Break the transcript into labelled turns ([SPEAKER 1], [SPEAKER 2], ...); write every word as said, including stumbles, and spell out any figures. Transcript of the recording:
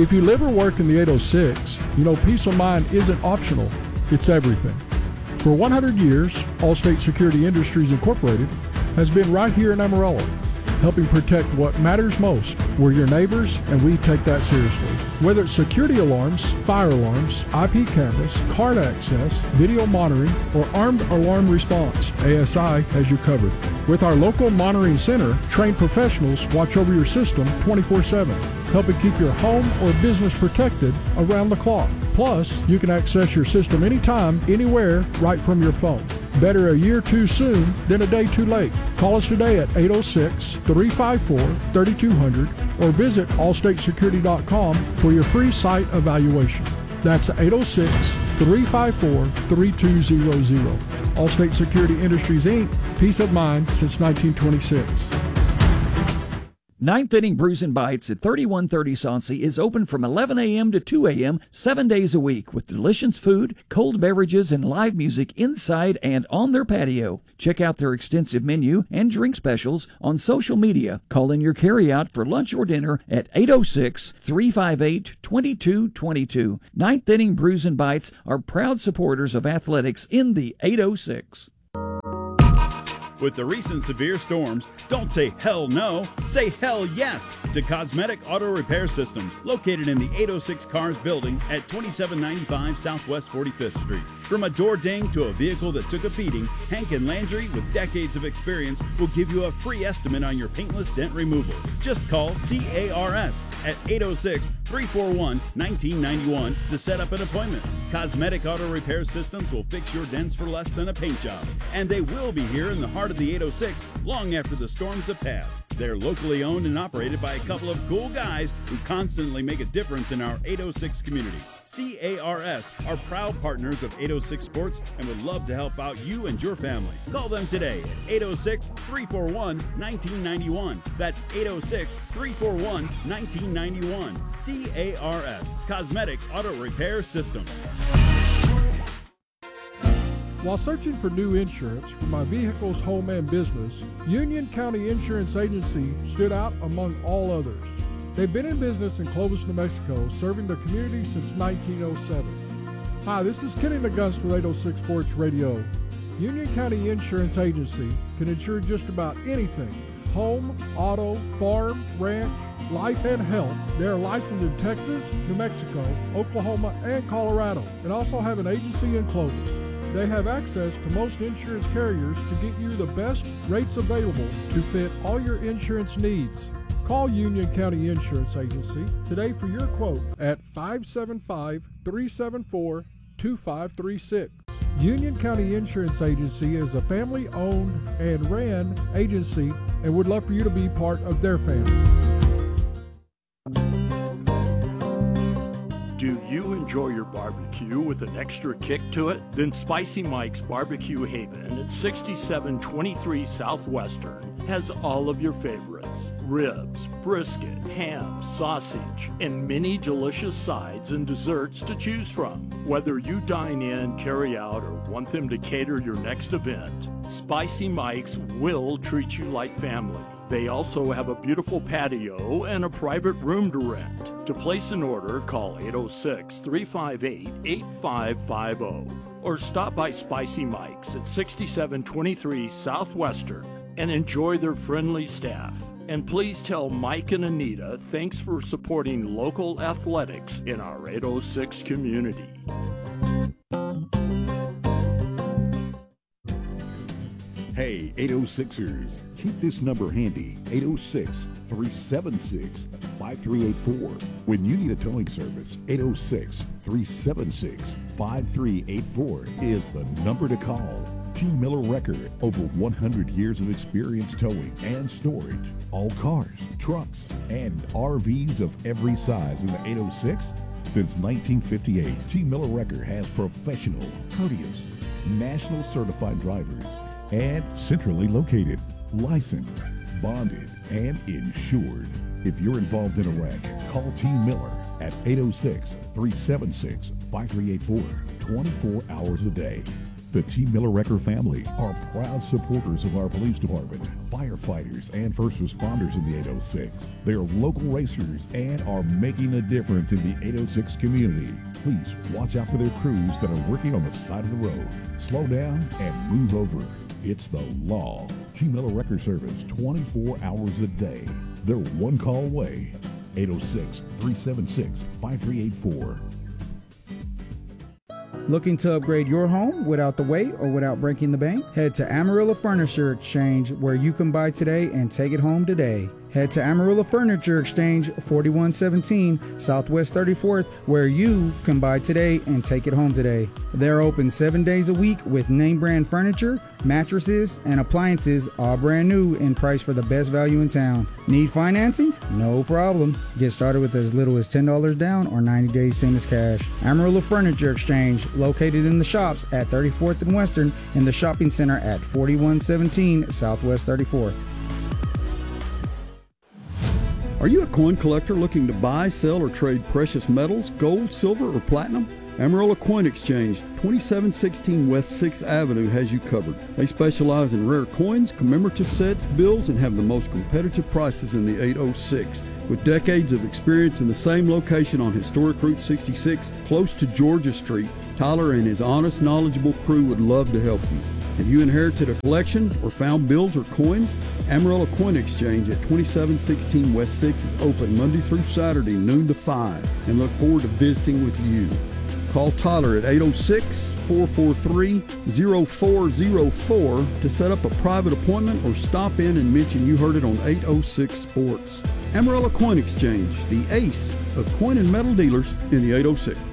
[SPEAKER 1] If you live or work in the eight oh six, you know peace of mind isn't optional, it's everything. For one hundred years, Allstate Security Industries Incorporated has been right here in Amarillo, helping protect what matters most. We're your neighbors, and we take that seriously. Whether it's security alarms, fire alarms, I P cameras, card access, video monitoring, or armed alarm response, A S I has you covered. With our local monitoring center, trained professionals watch over your system twenty-four seven, helping keep your home or business protected around the clock. Plus, you can access your system anytime, anywhere, right from your phone. Better a year too soon than a day too late. Call us today at eight oh six, three five four, three two zero zero or visit allstate security dot com for your free site evaluation. That's eight oh six, three five four, three two zero zero. Allstate Security Industries, Incorporated. Peace of mind since nineteen twenty-six.
[SPEAKER 2] Ninth Inning Brews and Bites at thirty-one thirty Sauncey is open from eleven a.m. to two a.m. seven days a week with delicious food, cold beverages, and live music inside and on their patio. Check out their extensive menu and drink specials on social media. Call in your carryout for lunch or dinner at eight oh six, three five eight, two two two two. Ninth Inning Brews and Bites are proud supporters of athletics in the eight oh six.
[SPEAKER 3] With the recent severe storms, don't say hell no, say hell yes to Cosmetic Auto Repair Systems, located in the eight oh six Cars building at twenty-seven ninety-five Southwest forty-fifth Street. From a door ding to a vehicle that took a beating, Hank and Landry, with decades of experience, will give you a free estimate on your paintless dent removal. Just call C A R S at eight oh six, three four one, one nine nine one to set up an appointment. Cosmetic Auto Repair Systems will fix your dents for less than a paint job, and they will be here in the heart of the eight oh six long after the storms have passed. They're locally owned and operated by a couple of cool guys who constantly make a difference in our eight oh six community. C A R S are proud partners of eight oh six Sports and would love to help out you and your family. Call them today at eight oh six, three four one, one nine nine one. That's eight oh six, three four one, one nine nine one. C A R S, Cosmetic Auto Repair Systems.
[SPEAKER 1] While searching for new insurance for my vehicle's home and business, Union County Insurance Agency stood out among all others. They've been in business in Clovis, New Mexico, serving the community since nineteen oh seven. Hi, this is Kenny McGunst with eight oh six Sports Radio. Union County Insurance Agency can insure just about anything: home, auto, farm, ranch, life, and health. They are licensed in Texas, New Mexico, Oklahoma, and Colorado, and also have an agency in Clovis. They have access to most insurance carriers to get you the best rates available to fit all your insurance needs. Call Union County Insurance Agency today for your quote at five seven five, three seven four, two five three six. Union County Insurance Agency is a family-owned and ran agency and would love for you to be part of their family.
[SPEAKER 4] Do you enjoy your barbecue with an extra kick to it? Then Spicy Mike's Barbecue Haven at sixty-seven twenty-three Southwestern has all of your favorites: ribs, brisket, ham, sausage, and many delicious sides and desserts to choose from. Whether you dine in, carry out, or want them to cater your next event, Spicy Mike's will treat you like family. They also have a beautiful patio and a private room to rent. To place an order, call eight oh six, three five eight, eight five five zero or stop by Spicy Mike's at sixty-seven twenty-three Southwestern and enjoy their friendly staff. And please tell Mike and Anita thanks for supporting local athletics in our eight oh six community.
[SPEAKER 5] Hey, eight oh sixers, keep this number handy, eight oh six, three seven six, five three eight four. When you need a towing service, eight oh six, three seven six, five three eight four is the number to call. T. Miller Record, over one hundred years of experience towing and storage. All cars, trucks, and R Vs of every size in the eight oh six. Since nineteen fifty-eight, T. Miller Record has professional, courteous, national certified drivers, and centrally located, licensed, bonded, and insured. If you're involved in a wreck, call Team Miller at eight oh six, three seven six, five three eight four, twenty-four hours a day. The T. Miller Wrecker family are proud supporters of our police department, firefighters, and first responders in the eight oh six. They are local racers and are making a difference in the eight oh six community. Please watch out for their crews that are working on the side of the road. Slow down and move over. It's the law. T. Miller Wrecker Service, twenty-four hours a day. They're one call away. eight oh six, three seven six, five three eight four.
[SPEAKER 6] Looking to upgrade your home without the wait or without breaking the bank? Head to Amarillo Furniture Exchange, where you can buy today and take it home today. Head to Amarillo Furniture Exchange, forty-one seventeen Southwest thirty-fourth, where you can buy today and take it home today. They're open seven days a week with name brand furniture, mattresses, and appliances, all brand new and priced for the best value in town. Need financing? No problem. Get started with as little as ten dollars down or ninety days same as cash. Amarillo Furniture Exchange, located in the shops at thirty-fourth and Western, in the shopping center at forty-one seventeen Southwest thirty-fourth.
[SPEAKER 7] Are you a coin collector looking to buy, sell, or trade precious metals, gold, silver, or platinum? Amarillo Coin Exchange, twenty-seven sixteen West sixth Avenue has you covered. They specialize in rare coins, commemorative sets, bills, and have the most competitive prices in the eight oh six. With decades of experience in the same location on historic Route sixty-six, close to Georgia Street, Tyler and his honest, knowledgeable crew would love to help you. Have you inherited a collection or found bills or coins? Amarillo Coin Exchange at twenty-seven sixteen West sixth is open Monday through Saturday, noon to five, and look forward to visiting with you. Call Tyler at eight oh six, four four three, oh four oh four to set up a private appointment or stop in and mention you heard it on eight oh six Sports. Amarillo Coin Exchange, the ace of coin and metal dealers in the eight oh six.